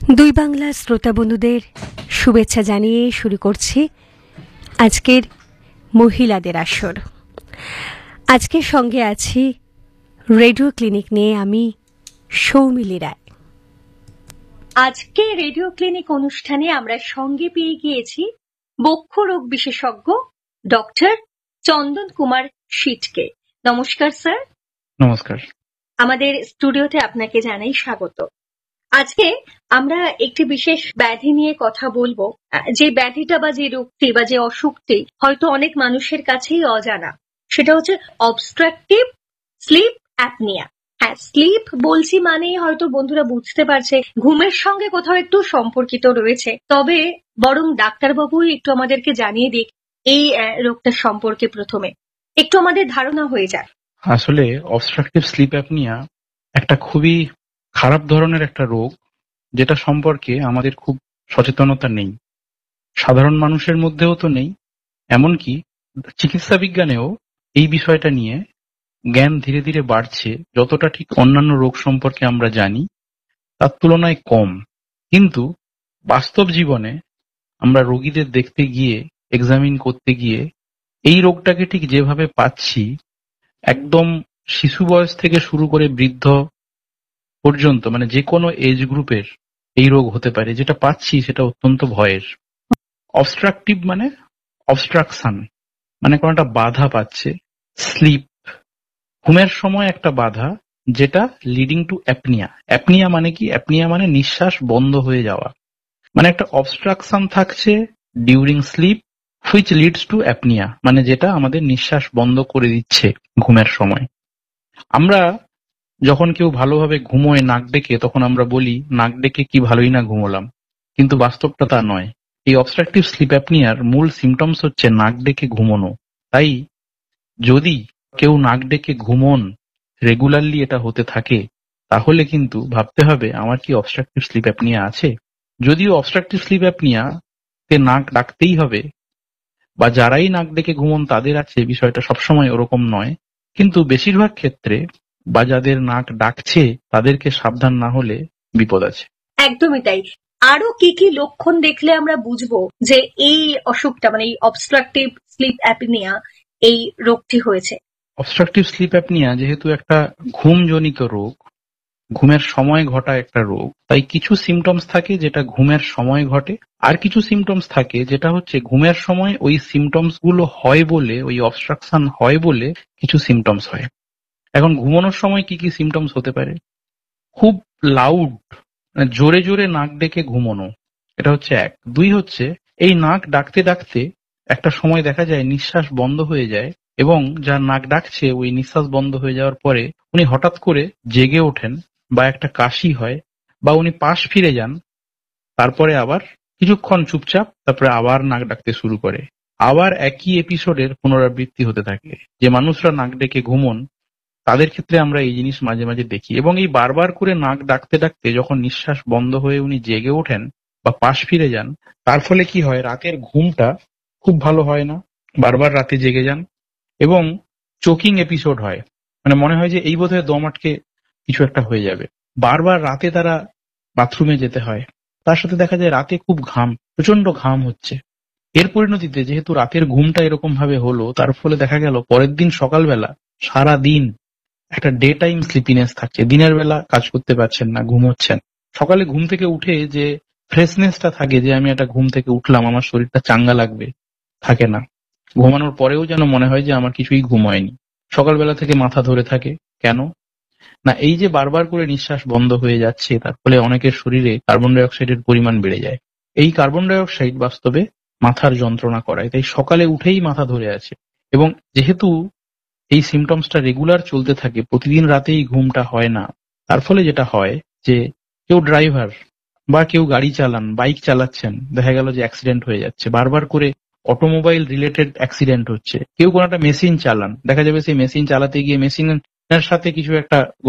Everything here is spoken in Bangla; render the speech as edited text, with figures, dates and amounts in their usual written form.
দুই বাংলার শ্রোতা বন্ধুদের শুভেচ্ছা জানিয়ে শুরু করছি আজকের মহিলাদের আসর। আজকের সঙ্গে আছি রেডিও ক্লিনিক নিয়ে আমি সৌমিলি রায়। আজকে রেডিও ক্লিনিক অনুষ্ঠানে আমরা সঙ্গে পেয়ে গিয়েছি বক্ষ রোগ বিশেষজ্ঞ ডক্টর চন্দন কুমার শীটকে। নমস্কার স্যার। নমস্কার। আমাদের স্টুডিওতে আপনাকে জানাই স্বাগত। আজকে আমরা একটি বিশেষ ব্যাধি নিয়ে কথা বলবো, যে ব্যাধিটা বা যে রোগটি বা যে অসুখটি হয়তো অনেক মানুষের কাছেই অজানা। সেটা হচ্ছে অবস্ট্রাকটিভ স্লিপ অ্যাপনিয়া। হ্যাঁ, স্লিপ বলছি মানে হয়তো বন্ধুরা বুঝতে পারছে ঘুমের সঙ্গে কোথাও একটু সম্পর্কিত রয়েছে, তবে বরং ডাক্তারবাবুই একটু আমাদেরকে জানিয়ে দিক এই রোগটা সম্পর্কে। প্রথমে একটু আমাদের ধারণা হয়ে যায়। আসলে অবস্ট্রাকটিভ স্লিপ অ্যাপনিয়া একটা খুবই খারাপ ধরনের একটা রোগ, যেটা সম্পর্কে আমাদের খুব সচেতনতা নেই। সাধারণ মানুষের মধ্যেও তো নেই, এমনকি চিকিৎসা বিজ্ঞানেও এই বিষয়টা নিয়ে জ্ঞান ধীরে ধীরে বাড়ছে। যতটা ঠিক অন্যান্য রোগ সম্পর্কে আমরা জানি তার তুলনায় কম। কিন্তু বাস্তব জীবনে আমরা রোগীদের দেখতে গিয়ে, এক্সামিন করতে গিয়ে এই রোগটাকে ঠিক যেভাবে পাচ্ছি, একদম শিশু বয়স থেকে শুরু করে বৃদ্ধ পর্যন্ত, মানে যে কোনো এজ গ্রুপের এই রোগ হতে পারে, যেটা পাচ্ছি সেটা অত্যন্ত ভয়ের। অবস্ট্রাকটিভ মানে অবস্ট্রাকশন, মানে কোনো একটা বাধা পাচ্ছে। স্লিপ ঘুমের সময় একটা বাধা, যেটা লিডিং টু অ্যাপনিয়া। অ্যাপনিয়া মানে কি? অ্যাপনিয়া মানে নিঃশ্বাস বন্ধ হয়ে যাওয়া, মানে একটা অবস্ট্রাকশন থাকছে during slip which leads to apnea, মানে যেটা আমাদের নিঃশ্বাস বন্ধ করে দিচ্ছে ঘুমের সময়। আমরা যখন কেউ ভালোভাবে ঘুমোয় নাক ডেকে, তখন আমরা বলি নাক ডেকে কি ভালোই না ঘুমোলাম, কিন্তু বাস্তবটা তা নয়। এই অবস্ট্রাকটিভ স্লিপ অ্যাপনিয়ার মূল সিমটমস হচ্ছে নাক ডেকে ঘুমোনো। তাই যদি কেউ নাক ডেকে ঘুমোন, রেগুলারলি এটা হতে থাকে, তাহলে কিন্তু ভাবতে হবে আমার কি অবস্ট্রাকটিভ স্লিপ অ্যাপনিয়া আছে। যদিও অবস্ট্রাকটিভ স্লিপ অ্যাপনিয়া তে নাক ডাকতেই হবে, বা যারাই নাক ডেকে ঘুমোন তাদের আছে, বিষয়টা সবসময় ওরকম নয়। কিন্তু বেশিরভাগ ক্ষেত্রে বা যাদের নাক ডাকছে তাদেরকে সাবধান না হলে বিপদ আছে। একদমই তাই। আরো কি কি লক্ষণ দেখলে আমরা বুঝবো যে এই অসুখটা মানে এই অবস্ট্রাকটিভ স্লিপ অ্যাপনিয়া, এই রোগটি হয়েছে? অবস্ট্রাকটিভ স্লিপ অ্যাপনিয়া যেহেতু একটা ঘুমজনিত রোগ, ঘুমের সময় ঘটা একটা রোগ, তাই কিছু সিমটমস থাকে যেটা ঘুমের সময় ঘটে, আর কিছু সিমটমস থাকে যেটা হচ্ছে ঘুমের সময় ওই সিমটমস গুলো হয় বলে, ওই অবস্ট্রাকশন হয় বলে কিছু সিমটমস হয়। এখন ঘুমানোর সময় কি কি সিমটমস হতে পারে? খুব লাউড, জোরে জোরে নাক ডেকে ঘুমানো, এটা হচ্ছে এক। দুই হচ্ছে এই নাক ডাকতে ডাকতে একটা সময় দেখা যায় নিঃশ্বাস বন্ধ হয়ে যায়, এবং যার নাক ডাকছে ওই নিঃশ্বাস বন্ধ হয়ে যাওয়ার পরে উনি হঠাৎ করে জেগে ওঠেন, বা একটা কাশি হয়, বা উনি পাশ ফিরে যান, তারপরে আবার কিছুক্ষণ চুপচাপ, তারপরে আবার নাক ডাকতে শুরু করে। আবার একই এপিসোডের পুনরাবৃত্তি হতে থাকে। যে মানুষরা নাক ডেকে ঘুমন তাদের ক্ষেত্রে আমরা এই জিনিস মাঝে মাঝে দেখি, এবং এই বারবার করে নাক ডাকতে ডাকতে যখন নিঃশ্বাস বন্ধ হয়ে উনি জেগে ওঠেন বা পাশ ফিরে যান, তার ফলে কি হয়, রাতের ঘুমটা খুব ভালো হয় না, বারবার রাতে জেগে যান, এবং চোকিং এপিসোড হয়, মানে মনে হয় যে এই বোধহয় দম আটকে কিছু একটা হয়ে যাবে। বারবার রাতে তারা বাথরুমে যেতে হয়, তার সাথে দেখা যায় রাতে খুব ঘাম, প্রচন্ড ঘাম হচ্ছে। এর পরিণতিতে যেহেতু রাতের ঘুমটা এরকম ভাবে হলো, তার ফলে দেখা গেল পরের দিন সকালবেলা সারা দিন একটা ডে টাইম স্লিপিনেস থাকছে। দিনের বেলা কাজ করতে পারছেন না, ঘুমোচ্ছেন। সকালে ঘুম থেকে উঠে যে ফ্রেশনেসটা থাকে, যে আমি একটা ঘুম থেকে উঠলাম আমার শরীরটা চাঙ্গা লাগবে, থাকে না। ঘুমানোর পরেও যেন মনে হয় যে আমার কিছুই ঘুম হয়নি। সকালবেলা থেকে মাথা ধরে থাকে। কেন না, এই যে বারবার করে নিঃশ্বাস বন্ধ হয়ে যাচ্ছে, তার ফলে অনেকের শরীরে কার্বন ডাই অক্সাইডের পরিমাণ বেড়ে যায়। এই কার্বন ডাই অক্সাইড বাস্তবে মাথার যন্ত্রণা করায়, তাই সকালে উঠেই মাথা ধরে আছে। এবং যেহেতু এই সিমটমসটা রেগুলার চলতে থাকে, প্রতিদিন রাতেই ঘুমটা হয় না, তার ফলে যেটা হয় যে কেউ ড্রাইভার বা কেউ গাড়ি চালান, বাইক চালাচ্ছেন, দেখা গেল যে অ্যাক্সিডেন্ট হয়ে যাচ্ছে, বারবার করে অটোমোবাইল রিলেটেড অ্যাক্সিডেন্ট হচ্ছে। কেউ কোনো একটা মেশিন চালান, দেখা যাবে সেই মেশিন চালাতে গিয়ে মেশিনের সাথে কিছু একটা